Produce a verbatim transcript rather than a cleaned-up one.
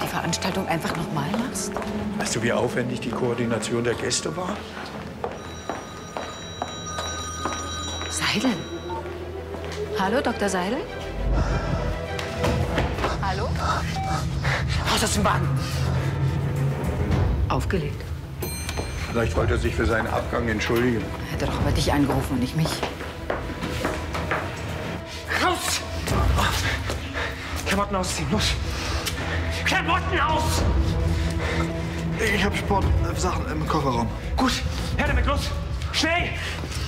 die Veranstaltung einfach nochmal machst? Weißt du, wie aufwendig die Koordination der Gäste war? Seidel? Hallo, Doktor Seidel? Hallo? Raus aus dem Wagen! Aufgelegt. Vielleicht wollte er sich für seinen Abgang entschuldigen. Er hätte doch aber dich angerufen und nicht mich. Raus! Klamotten ausziehen, los! Klamotten aus! Ich habe Sportsachen im Kofferraum. Gut, her damit, los! Schnell!